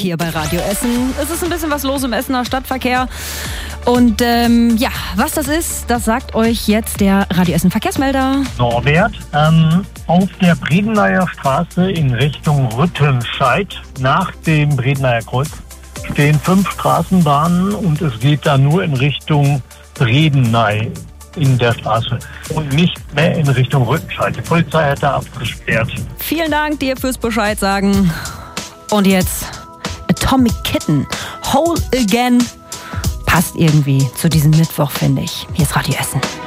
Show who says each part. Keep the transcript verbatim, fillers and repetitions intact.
Speaker 1: Hier bei Radio Essen. Es ist ein bisschen was los im Essener Stadtverkehr. Und ähm, ja, was das ist, das sagt euch jetzt der Radio Essen Verkehrsmelder.
Speaker 2: Norbert, ähm, auf der Bredeneier Straße in Richtung Rüttenscheid nach dem Bredeneier Kreuz stehen fünf Straßenbahnen und es geht da nur in Richtung Bredeney in der Straße und nicht mehr in Richtung Rüttenscheid. Die Polizei hat da abgesperrt.
Speaker 1: Vielen Dank dir fürs Bescheid sagen. Und jetzt Atomic Kitten, Whole Again. Passt irgendwie zu diesem Mittwoch, finde ich. Hier ist Radio Essen.